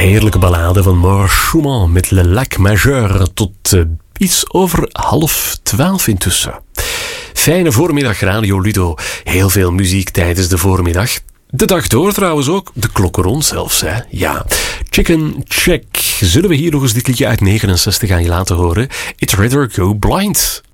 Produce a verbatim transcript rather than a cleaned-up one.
Heerlijke ballade van Maurice Schumann met Le Lac Majeur tot uh, iets over half twaalf intussen. Fijne voormiddag Radio Ludo. Heel veel muziek tijdens de voormiddag. De dag door trouwens ook. De klokken rond zelfs, hè. Ja. Chicken Check. Zullen we hier nog eens dit liedje uit negenenzestig aan je laten horen? It's Rather Go Blind.